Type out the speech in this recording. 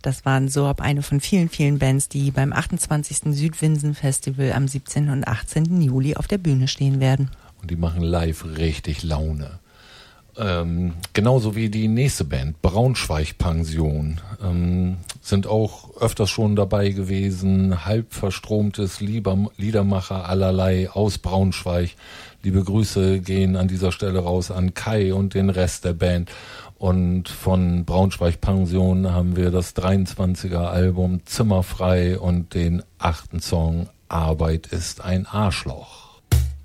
Das waren Sorb, eine von vielen, vielen Bands, die beim 28. Südwinsen Festival am 17. und 18. Juli auf der Bühne stehen werden. Und die machen live richtig Laune. Genauso wie die nächste Band, Braunschweig-Pension, sind auch öfters schon dabei gewesen, halb verstromtes Liedermacher allerlei aus Braunschweig. Liebe Grüße gehen an dieser Stelle raus an Kai und den Rest der Band. Und von Braunschweig-Pension haben wir das 23er Album Zimmerfrei und den 8. Song Arbeit ist ein Arschloch.